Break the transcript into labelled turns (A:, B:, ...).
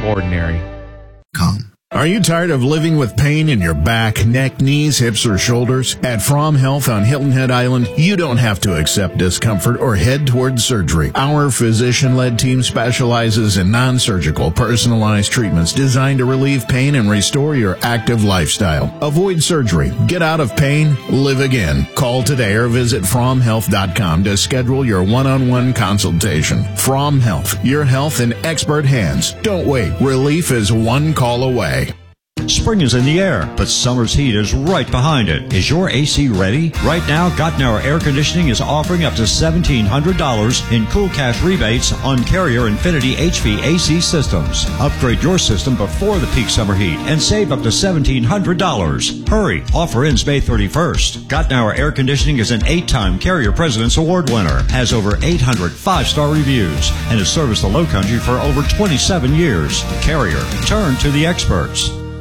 A: ordinary.
B: Are you tired of living with pain in your back, neck, knees, hips, or shoulders? At From Health on Hilton Head Island, you don't have to accept discomfort or head towards surgery. Our physician-led team specializes in non-surgical, personalized treatments designed to relieve pain and restore your active lifestyle. Avoid surgery. Get out of pain. Live again. Call today or visit FromHealth.com to schedule your one-on-one consultation. From Health, your health in expert hands. Don't wait. Relief is one call away.
C: Spring is in the air, but summer's heat is right behind it. Is your AC ready? Right now, Gottenauer Air Conditioning is offering up to $1,700 in cool cash rebates on Carrier Infinity HVAC systems. Upgrade your system before the peak summer heat and save up to $1,700. Hurry! Offer ends May 31st. Gottenauer Air Conditioning is an 8-time Carrier President's Award winner, has over 800 5-star reviews, and has serviced the Low Country for over 27 years. Carrier, turn to the experts.